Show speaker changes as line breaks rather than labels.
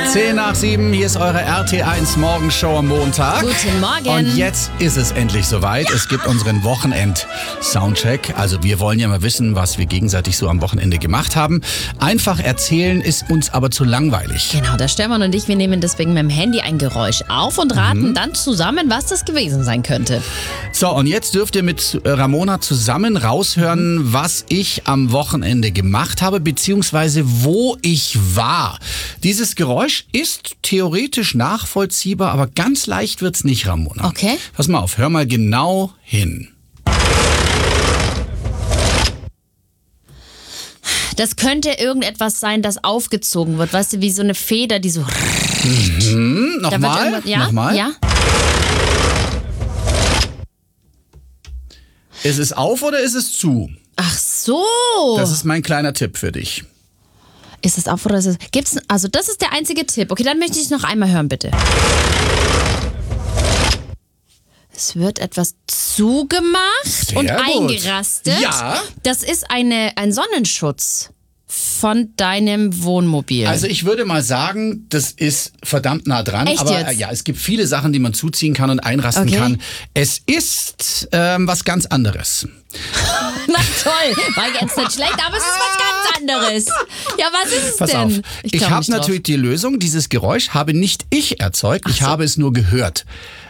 10:07, hier ist eure RT1 Morgenshow am Montag.
Guten Morgen.
Und jetzt ist es endlich soweit. Es gibt unseren Wochenend-Soundcheck. Also wir wollen ja mal wissen, was wir gegenseitig so am Wochenende gemacht haben. Einfach erzählen ist uns aber zu langweilig.
Genau, der Stefan und ich, wir nehmen deswegen mit dem Handy ein Geräusch auf und raten dann zusammen, was das gewesen sein könnte.
So, und jetzt dürft ihr mit Ramona zusammen raushören, was ich am Wochenende gemacht habe, beziehungsweise wo ich war. Dieses Geräusch ist theoretisch nachvollziehbar, aber ganz leicht wird's nicht, Ramona.
Okay.
Pass mal auf, hör mal genau hin.
Das könnte irgendetwas sein, das aufgezogen wird. Weißt du, wie so eine Feder, die so...
Nochmal?
Ja?
Nochmal?
Ja?
Ist es auf oder ist es zu?
Ach so.
Das ist mein kleiner Tipp für dich.
Ist es auf oder ist es... Gibt's... Also das ist der einzige Tipp. Okay, dann möchte ich noch einmal hören, bitte. Es wird etwas zugemacht und
Sehr gut.
eingerastet.
Ja.
Das ist ein Sonnenschutz von deinem Wohnmobil.
Also ich würde mal sagen, das ist verdammt nah dran.
Echt
aber
jetzt?
ja, es gibt viele Sachen, die man zuziehen kann und einrasten
Okay.
kann. Es ist was ganz anderes.
Na toll, war jetzt nicht schlecht, aber es ist was ganz anderes. Ja, was ist es
Pass
denn?
auf, ich
glaub
habe
nicht drauf.
natürlich die Lösung. Dieses Geräusch habe nicht ich erzeugt, ich habe es nur gehört.